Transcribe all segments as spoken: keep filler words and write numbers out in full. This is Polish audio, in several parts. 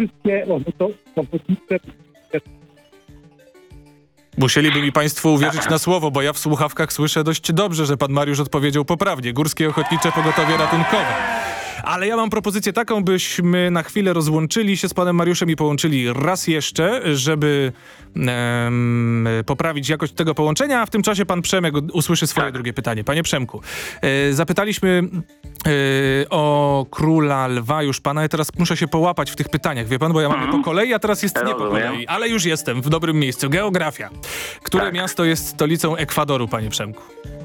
górskie ochotnicze. Musieliby mi państwo uwierzyć na słowo, bo ja w słuchawkach słyszę dość dobrze, że pan Mariusz odpowiedział poprawnie. Górskie Ochotnicze Pogotowie Ratunkowe. Ale ja mam propozycję taką, byśmy na chwilę rozłączyli się z panem Mariuszem i połączyli raz jeszcze, żeby em, poprawić jakość tego połączenia, a w tym czasie pan Przemek usłyszy swoje Tak. drugie pytanie. Panie Przemku, e, zapytaliśmy e, o Króla Lwa już pana i teraz muszę się połapać w tych pytaniach, wie pan, bo ja mam Mhm. po kolei, a teraz jest nie po Rozumiem. kolei, ale już jestem w dobrym miejscu. Geografia. Które Tak. miasto jest stolicą Ekwadoru, panie Przemku?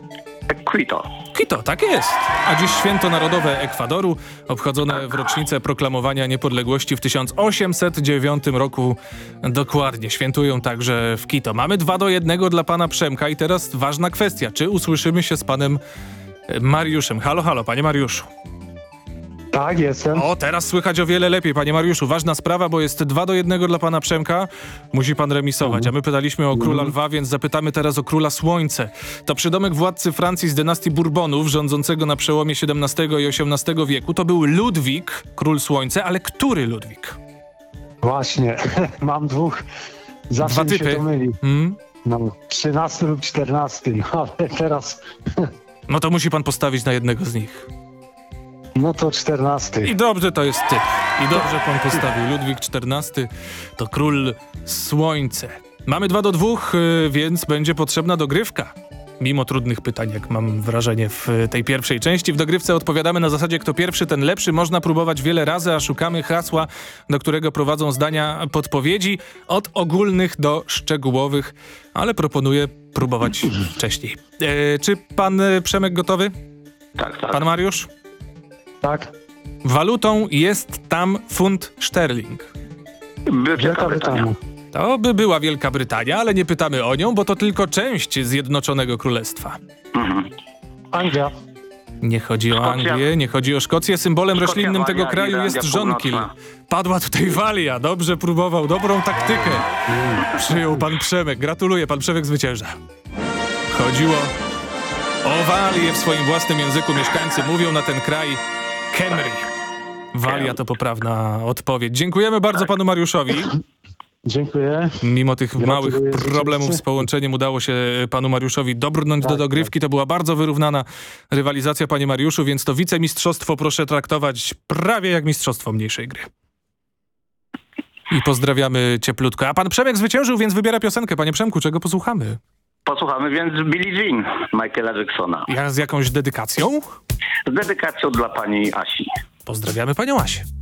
Quito. Quito, tak jest. A dziś święto narodowe Ekwadoru, obchodzone w rocznicę proklamowania niepodległości w tysiąc osiemset dziewiątym roku. Dokładnie, świętują także w Quito. Mamy dwa do jednego dla pana Przemka i teraz ważna kwestia. Czy usłyszymy się z panem e, Mariuszem? Halo, halo, panie Mariuszu. Tak, jestem. O, teraz słychać o wiele lepiej, panie Mariuszu. Ważna sprawa, bo jest dwa do jednego dla pana Przemka. Musi pan remisować. A my pytaliśmy o Króla Lwa, więc zapytamy teraz o Króla Słońce. To przydomek władcy Francji z dynastii Bourbonów, rządzącego na przełomie siedemnastego i osiemnastego wieku. To był Ludwik, Król Słońce, ale który Ludwik? Właśnie, mam dwóch. Zawsze Dwa mi się typy. to myli. Hmm? No, trzynasty lub czternasty, no, ale teraz, No to musi pan postawić na jednego z nich. no to czternasty. I dobrze, to jest typ. I dobrze pan postawił. Ludwik czternasty to Król Słońce. Mamy dwa do dwóch, y, więc będzie potrzebna dogrywka. Mimo trudnych pytań, jak mam wrażenie w tej pierwszej części. W dogrywce odpowiadamy na zasadzie kto pierwszy, ten lepszy. Można próbować wiele razy, a szukamy hasła, do którego prowadzą zdania podpowiedzi. Od ogólnych do szczegółowych, ale proponuję próbować wcześniej. E, czy pan e, Przemek gotowy? Tak, tak. Pan Mariusz? Tak, Walutą jest tam funt szterling. Wielka Brytania. To by była Wielka Brytania, ale nie pytamy o nią, bo to tylko część Zjednoczonego Królestwa. Mhm. Anglia. Nie chodzi o Szkocja. Anglię, nie chodzi o Szkocję. Symbolem Szkocja, roślinnym tego Walia, kraju Irlandia jest żonkil. Północna. Padła tutaj Walia. Dobrze próbował, dobrą taktykę. Przyjął pan Przemek. Gratuluję, pan Przemek zwycięża. Chodziło o Walię w swoim własnym języku. Mieszkańcy mówią na ten kraj Kemry. Walia to poprawna odpowiedź. Dziękujemy bardzo panu Mariuszowi. Dziękuję. Mimo tych Gratuluję małych problemów zwycięzcy. z połączeniem udało się panu Mariuszowi dobrnąć Tak, do dogrywki. To była bardzo wyrównana rywalizacja, panie Mariuszu, więc to wicemistrzostwo proszę traktować prawie jak mistrzostwo mniejszej gry. I pozdrawiamy cieplutko. A pan Przemek zwyciężył, więc wybiera piosenkę. Panie Przemku, czego posłuchamy? Posłuchamy więc Billie Jean Michaela Jacksona. Ja z jakąś dedykacją? Z dedykacją dla pani Asi. Pozdrawiamy panią Asię.